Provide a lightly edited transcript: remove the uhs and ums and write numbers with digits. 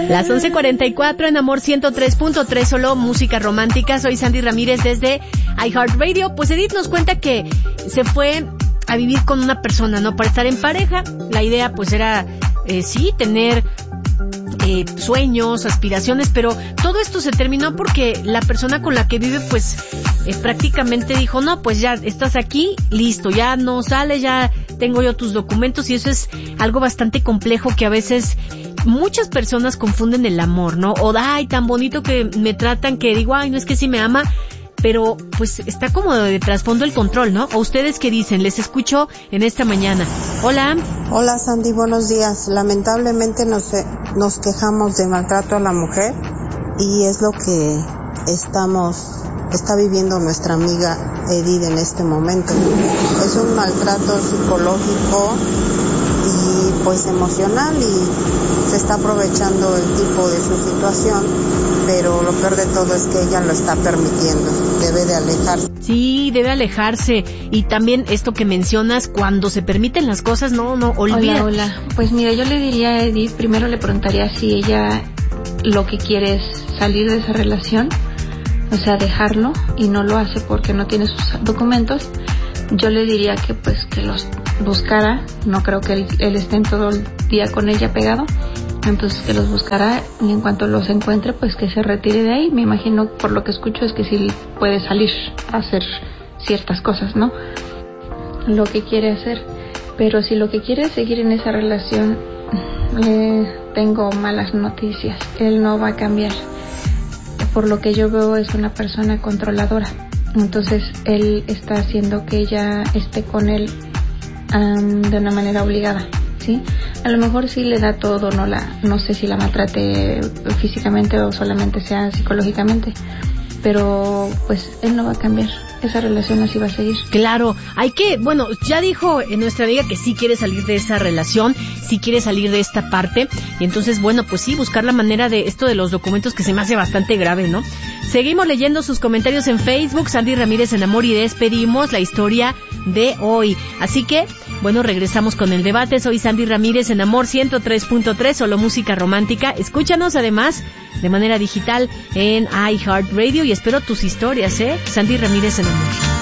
Las 11:44 en Amor 103.3, solo música romántica. Soy Sandy Ramírez desde iHeartRadio. Pues Edith nos cuenta que se fue a vivir con una persona, ¿no? Para estar en pareja. La idea pues era, sí, tener sueños, aspiraciones, pero todo esto se terminó porque la persona con la que vive pues prácticamente dijo, no, pues ya estás aquí, listo, ya no sales, ya tengo yo tus documentos, y eso es algo bastante complejo que a veces muchas personas confunden el amor, ¿no? O, ay, tan bonito que me tratan que digo, ay, no es que sí me ama, pero pues está como de trasfondo el control, ¿no? ¿O ustedes qué dicen? Les escucho en esta mañana. Hola. Hola Sandy, buenos días. Lamentablemente nos quejamos de maltrato a la mujer y es lo que está viviendo nuestra amiga Edith en este momento. Es un maltrato psicológico y pues emocional, y se está aprovechando el tipo de su situación, pero lo peor de todo es que ella lo está permitiendo. Debe de alejarse. Sí, debe alejarse. Y también esto que mencionas, cuando se permiten las cosas, no olvida. Hola. Pues mira, yo le diría a Edith, primero le preguntaría si ella lo que quiere es salir de esa relación, o sea, dejarlo, y no lo hace porque no tiene sus documentos. Yo le diría que pues que los buscara. No creo que él esté en todo el día con ella pegado. Entonces que los buscará, y en cuanto los encuentre pues que se retire de ahí. Me imagino, por lo que escucho, es que sí puede salir a hacer ciertas cosas, ¿no? Lo que quiere hacer. Pero si lo que quiere es seguir en esa relación, tengo malas noticias. Él no va a cambiar. Por lo que yo veo, es una persona controladora. Entonces él está haciendo que ella esté con él de una manera obligada, ¿sí? A lo mejor sí le da todo, no sé si la maltrate físicamente o solamente sea psicológicamente, pero pues él no va a cambiar. Esa relación así va a seguir. Claro, ya dijo nuestra amiga que sí quiere salir de esa relación, sí quiere salir de esta parte, y entonces, pues sí, buscar la manera de esto de los documentos, que se me hace bastante grave, ¿no? Seguimos leyendo sus comentarios en Facebook, Sandy Ramírez en Amor, y despedimos la historia de hoy. Así que, regresamos con el debate. Soy Sandy Ramírez en Amor 103.3, solo música romántica. Escúchanos además de manera digital en iHeartRadio, y espero tus historias, Sandy Ramírez en Amor.